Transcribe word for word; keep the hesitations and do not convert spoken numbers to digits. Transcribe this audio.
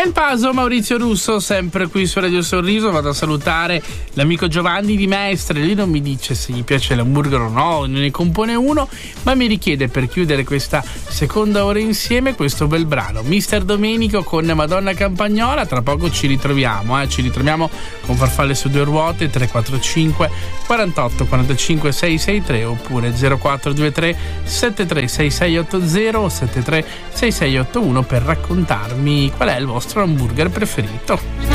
E il paso Maurizio Russo, sempre qui su Radio Sorriso. Vado a salutare l'amico Giovanni di Mestre. Lui non mi dice se gli piace l'hamburger o no, non ne compone uno, ma mi richiede, per chiudere questa seconda ora insieme, questo bel brano, Mister Domenico con Madonna Campagnola. Tra poco ci ritroviamo, eh? ci ritroviamo con Farfalle su due ruote, tre quattro cinque quarantotto quarantacinque sei sei tre oppure zero quattro due tre sette tre sei sei otto zero o sette tre sei sei otto uno per raccontarmi qual è il vostro hamburger preferito.